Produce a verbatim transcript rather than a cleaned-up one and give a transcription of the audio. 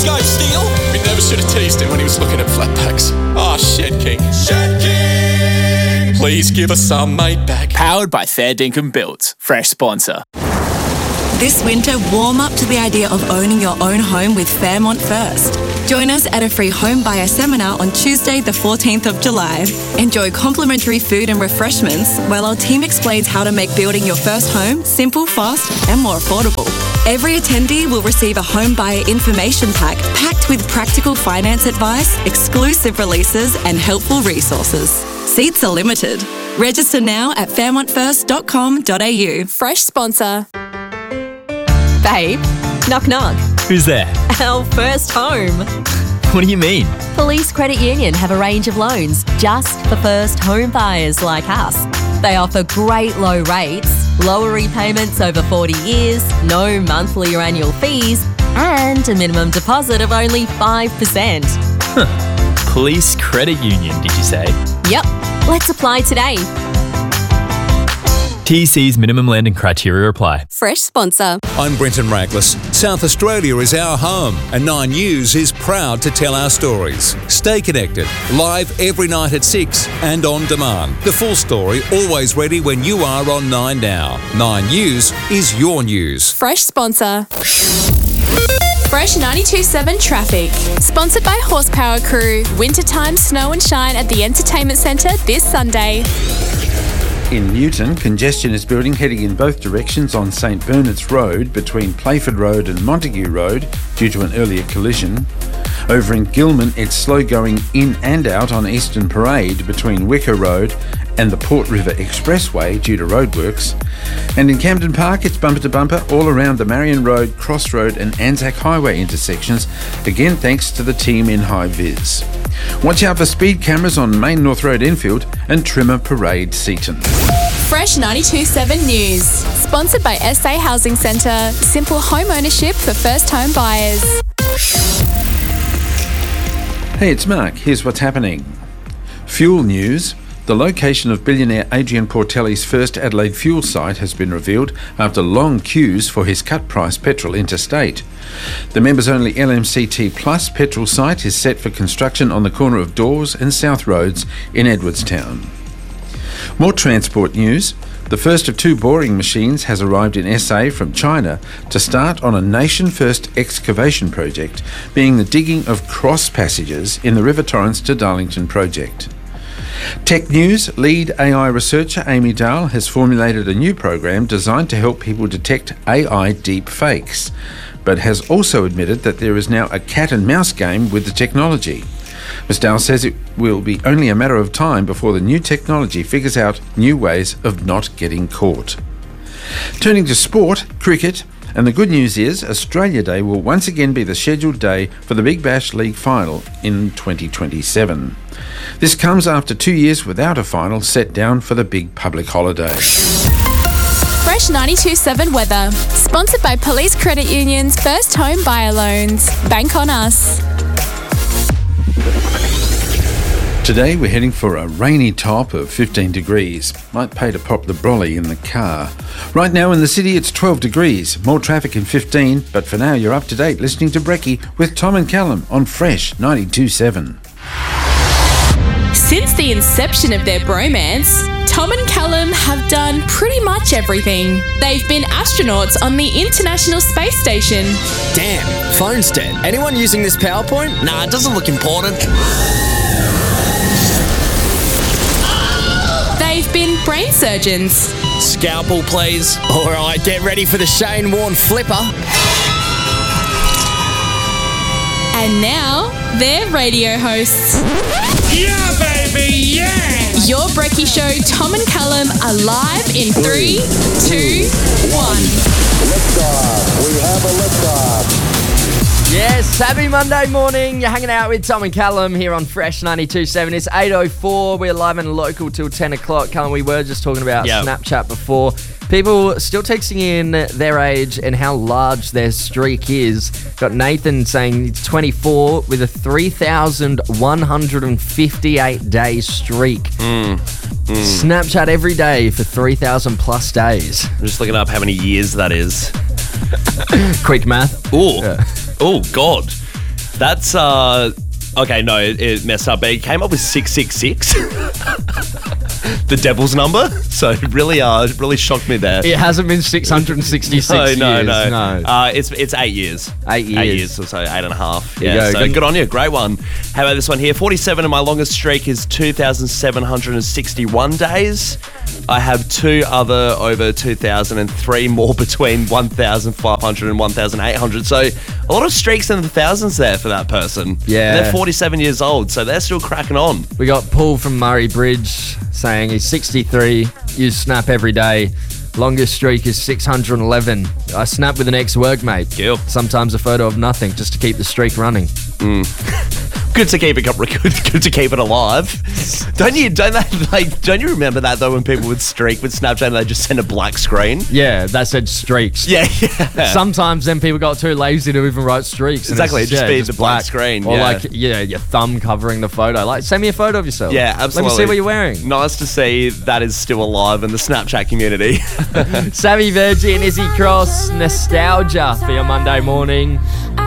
Scope Steel. We never should have teased him when he was looking at flatbacks. Oh, Shed King. Shed King! Please give us some mate back. Powered by Fair Dinkum Built. Fresh sponsor. This winter, warm up to the idea of owning your own home with Fairmont First. Join us at a free home buyer seminar on Tuesday, the fourteenth of July. Enjoy complimentary food and refreshments while our team explains how to make building your first home simple, fast, and more affordable. Every attendee will receive a home buyer information pack packed with practical finance advice, exclusive releases, and helpful resources. Seats are limited. Register now at fairmont first dot com dot a u. Fresh sponsor. Babe, knock knock. Who's there? Our first home. What do you mean? Police Credit Union have a range of loans just for first home buyers like us. They offer great low rates, lower repayments over forty years, no monthly or annual fees, and a minimum deposit of only five percent. Huh. Police Credit Union, did you say? Yep. Let's apply today. T C's minimum lending criteria apply. Fresh sponsor. I'm Brenton Raglas. South Australia is our home, and Nine News is proud to tell our stories. Stay connected, live every night at six and on demand. The full story always ready when you are on Nine Now. Nine News is your news. Fresh sponsor. Fresh ninety-two point seven traffic. Sponsored by Horsepower Crew. Wintertime snow and shine at the Entertainment Centre this Sunday. In Newton, congestion is building heading in both directions on St Bernard's Road between Playford Road and Montague Road due to an earlier collision. Over in Gilman, it's slow going in and out on Eastern Parade between Wicker Road and the Port River Expressway due to roadworks. And in Camden Park, it's bumper to bumper all around the Marion Road, Cross Road and Anzac Highway intersections, again thanks to the team in High Vis. Watch out for speed cameras on Main North Road Enfield and Trimmer Parade Seaton. Fresh ninety-two point seven News. Sponsored by S A Housing Centre. Simple home ownership for first home buyers. Hey, it's Mark. Here's what's happening. Fuel news. The location of billionaire Adrian Portelli's first Adelaide fuel site has been revealed after long queues for his cut-price petrol interstate. The members-only L M C T Plus petrol site is set for construction on the corner of Dawes and South Roads in Edwardstown. More transport news. The first of two boring machines has arrived in S A from China to start on a nation-first excavation project, being the digging of cross passages in the River Torrens to Darlington project. Tech news. Lead A I researcher Amy Dahl has formulated a new program designed to help people detect A I deep fakes, but has also admitted that there is now a cat and mouse game with the technology. Miz Dahl says it will be only a matter of time before the new technology figures out new ways of not getting caught. Turning to sport, cricket, and the good news is Australia Day will once again be the scheduled day for the Big Bash League final in twenty twenty-seven. This comes after two years without a final set down for the big public holiday. Fresh ninety-two point seven weather. Sponsored by Police Credit Union's first home buyer loans. Bank on us. Today we're heading for a rainy top of fifteen degrees. Might pay to pop the brolly in the car. Right now in the city it's twelve degrees. More traffic in fifteen, but for now you're up to date listening to Brekkie with Tom and Callum on Fresh ninety-two point seven. Since the inception of their bromance, Tom and Callum have done pretty much everything. They've been astronauts on the International Space Station. Damn, phone's dead. Anyone using this PowerPoint? Nah, it doesn't look important. They've been brain surgeons. Scalpel, please. All right, get ready for the Shane Warne flipper. And now, they're radio hosts. Yeah, baby, yeah! Your Brekkie Show, Tom and Callum, are live in three, two, one. Liftoff. We have a liftoff. Yes, happy Monday morning. You're hanging out with Tom and Callum here on Fresh ninety-two point seven. It's eight oh four. We're live and local till ten o'clock. Callum, we were just talking about yep. Snapchat before. People still texting in their age and how large their streak is. Got Nathan saying he's twenty-four with a three thousand one hundred fifty-eight day streak. Mm. Mm. Snapchat every day for three thousand plus days. I'm just looking up how many years that is. Quick math. Oh, yeah. Oh God. That's, uh... Okay, no, it, it messed up. But it came up with six six six. The devil's number. So it really, uh, really shocked me there. It hasn't been six hundred sixty-six no, years. no, no. no. Uh, it's it's eight years. Eight years. Eight years or so, eight and a half. There Yeah, you go. so Good- good on you. Great one. How about this one here? forty-seven, and my longest streak is two thousand seven hundred sixty-one days. I have two other over two thousand and three more between one thousand five hundred and one thousand eight hundred. So a lot of streaks in the thousands there for that person. Yeah. And they're forty-seven years old, so they're still cracking on. We got Paul from Murray Bridge saying he's sixty-three, use Snap every day. Longest streak is six hundred eleven. I snap with an ex-workmate. Cool. Sometimes a photo of nothing just to keep the streak running. Good to keep it good, good to keep it alive. Don't you don't that like don't you remember that though when people would streak with Snapchat and they just send a black screen? Yeah, that said streaks. Yeah, yeah. Sometimes then people got too lazy to even write streaks. and Exactly, it's- it just yeah, be the black screen, Or yeah. like, yeah, your thumb covering the photo. Like, send me a photo of yourself. Yeah, absolutely. Let me see what you're wearing. Nice to see that is still alive in the Snapchat community. Savvy Virgin, Izzy Cross, nostalgia for your Monday morning.